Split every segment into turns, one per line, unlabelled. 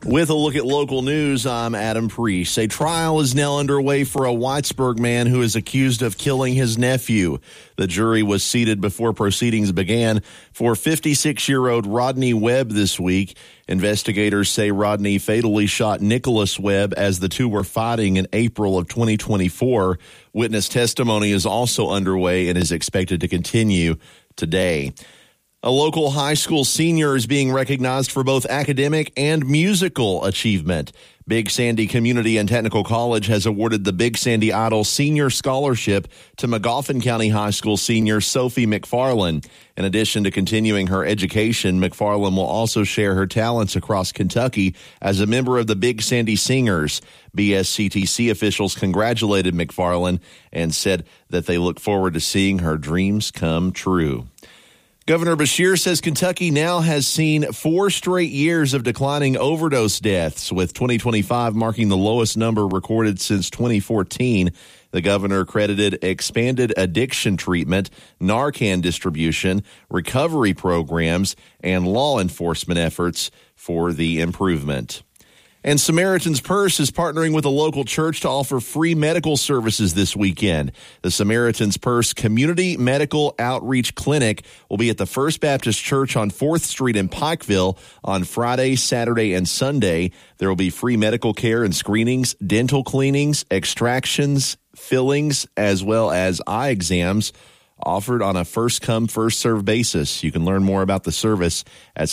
With a look at local news, I'm Adam Priest. A trial is now underway for a Whitesburg man who is accused of killing his nephew. The jury was seated before proceedings began for 56-year-old Rodney Webb this week. Investigators say Rodney fatally shot Nicholas Webb as the two were fighting in April of 2024. Witness testimony is also underway and is expected to continue today. A local high school senior is being recognized for both academic and musical achievement. Big Sandy Community and Technical College has awarded the Big Sandy Idol Senior Scholarship to Magoffin County High School senior Sophie McFarland. In addition to continuing her education, McFarland will also share her talents across Kentucky as a member of the Big Sandy Singers. BSCTC officials congratulated McFarland and said that they look forward to seeing her dreams come true. Governor Beshear says Kentucky now has seen 4 straight years of declining overdose deaths, with 2025 marking the lowest number recorded since 2014. The governor credited expanded addiction treatment, Narcan distribution, recovery programs, and law enforcement efforts for the improvement. And Samaritan's Purse is partnering with a local church to offer free medical services this weekend. The Samaritan's Purse Community Medical Outreach Clinic will be at the First Baptist Church on 4th Street in Pikeville on Friday, Saturday, and Sunday. There will be free medical care and screenings, dental cleanings, extractions, fillings, as well as eye exams offered on a first-come, first-served basis. You can learn more about the service at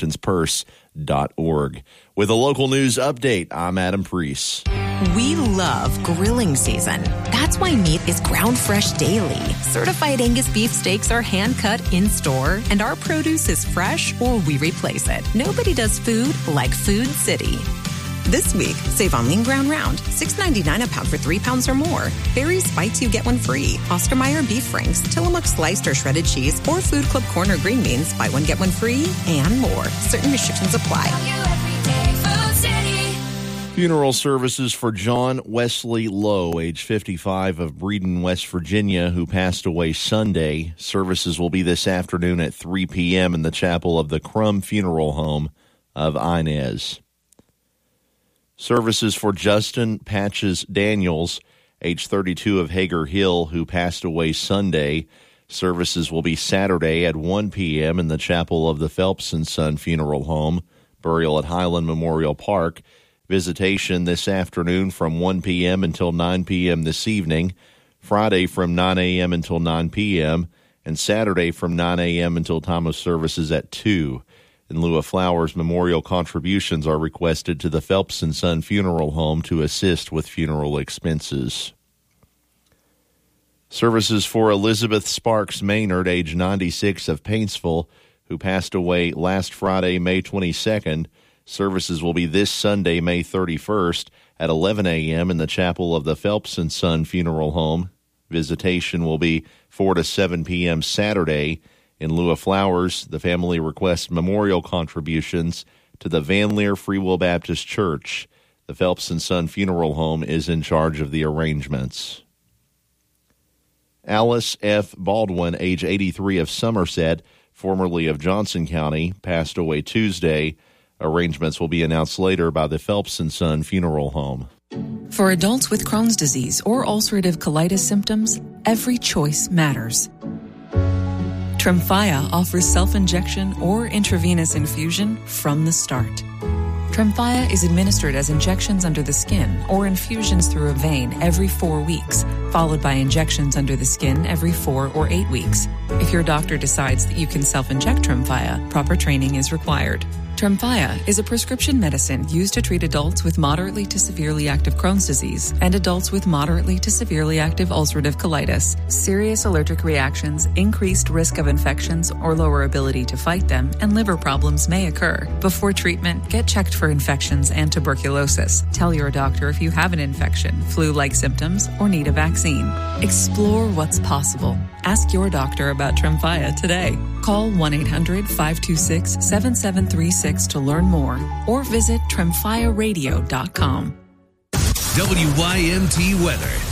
SamaritansPurse.org. With a local news update, I'm Adam Priest.
We love grilling season. That's why meat is ground fresh daily. Certified Angus beef steaks are hand-cut in-store, and our produce is fresh or we replace it. Nobody does food like Food City. This week, save on lean ground round, $6.99 a pound for 3 pounds or more. Barry's Bites You Get One Free. Oscar Mayer beef franks, Tillamook sliced or shredded cheese, or Food Club Corner green beans. Buy one, get one free, and more. Certain restrictions apply.
Funeral services for John Wesley Lowe, age 55, of Breeden, West Virginia, who passed away Sunday. Services will be this afternoon at 3 p.m. in the chapel of the Crum Funeral Home of Inez. Services for Justin Patches Daniels, age 32, of Hager Hill, who passed away Sunday. Services will be Saturday at 1 p.m. in the chapel of the Phelps & Son Funeral Home. Burial at Highland Memorial Park. Visitation this afternoon from 1 p.m. until 9 p.m. this evening. Friday from 9 a.m. until 9 p.m. and Saturday from 9 a.m. until time of services at 2. In lieu of flowers, memorial contributions are requested to the Phelps & Son Funeral Home to assist with funeral expenses. Services for Elizabeth Sparks Maynard, age 96, of Paintsville, who passed away last Friday, May 22nd. Services will be this Sunday, May 31st, at 11 a.m. in the chapel of the Phelps & Son Funeral Home. Visitation will be 4 to 7 p.m. Saturday. In lieu of flowers, the family requests memorial contributions to the Van Leer Free Will Baptist Church. The Phelps & Son Funeral Home is in charge of the arrangements. Alice F. Baldwin, age 83, of Somerset, formerly of Johnson County, passed away Tuesday. Arrangements will be announced later by the Phelps & Son Funeral Home.
For adults with Crohn's disease or ulcerative colitis symptoms, every choice matters. Tremfya offers self-injection or intravenous infusion from the start. Tremfya is administered as injections under the skin or infusions through a vein every 4 weeks, followed by injections under the skin every 4 or 8 weeks. If your doctor decides that you can self-inject Tremfya, proper training is required. Tremfya is a prescription medicine used to treat adults with moderately to severely active Crohn's disease and adults with moderately to severely active ulcerative colitis. Serious allergic reactions, increased risk of infections or lower ability to fight them, and liver problems may occur. Before treatment, get checked for infections and tuberculosis. Tell your doctor if you have an infection, flu-like symptoms, or need a vaccine. Explore what's possible. Ask your doctor about Tremfya today. Call 1-800-526-7736 to learn more or visit TremfyaRadio.com.
WYMT weather.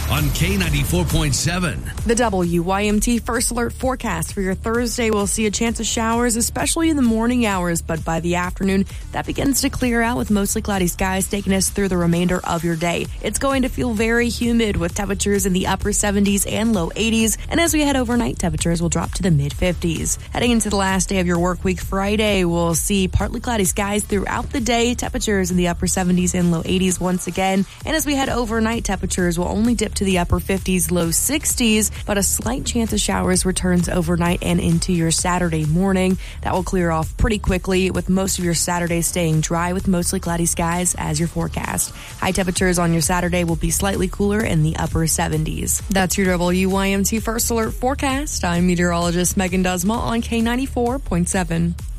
on K94.7.
The WYMT First Alert forecast for your Thursday will see a chance of showers, especially in the morning hours, but by the afternoon, that begins to clear out with mostly cloudy skies taking us through the remainder of your day. It's going to feel very humid with temperatures in the upper 70s and low 80s, and as we head overnight, temperatures will drop to the mid-50s. Heading into the last day of your work week, Friday, we'll see partly cloudy skies throughout the day, temperatures in the upper 70s and low 80s once again, and as we head overnight, temperatures will only dip to the upper 50s, low 60s, but a slight chance of showers returns overnight and into your Saturday morning. That will clear off pretty quickly, with most of your Saturday staying dry with mostly cloudy skies as your forecast. High temperatures on your Saturday will be slightly cooler in the upper 70s. That's your WYMT First Alert forecast. I'm meteorologist Megan Dusma on K94.7.